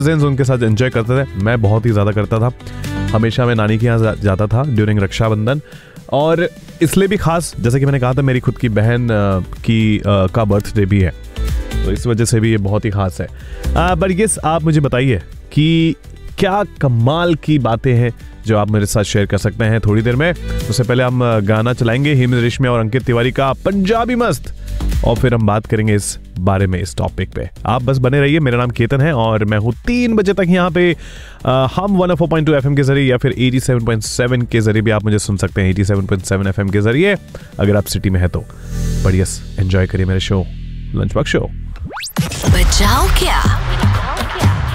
Cousins उनके साथ enjoy करते थे, मैं बहुत ही ज़्यादा करता था। हमेशा मैं नानी के यहाँ जाता था ड्यूरिंग रक्षाबंधन, और इसलिए भी खास, जैसे कि मैंने कहा था, मेरी खुद की बहन का बर्थडे भी है, तो इस वजह से भी ये बहुत ही खास है। बट यस, आप मुझे बताइए कि क्या कमाल की बातें हैं जो आप मेरे साथ शेयर कर सकते हैं थोड़ी देर में। उससे पहले हम गाना चलाएंगे हिमेश रेशमिया और अंकित तिवारी का पंजाबी मस्त, और फिर हम बात करेंगे इस बारे में, इस टॉपिक पे। आप बस बने रहिए। मेरा नाम केतन है और मैं हूँ 3 बजे तक यहाँ पे। हम 104.2 FM के जरिए या फिर 87.7 के जरिए भी आप मुझे सुन सकते हैं, 87.7 FM के जरिए अगर आप सिटी में है तो। बट यस, एंजॉय करिए मेरे शो, लंच बॉक्स शो। बजाओ क्या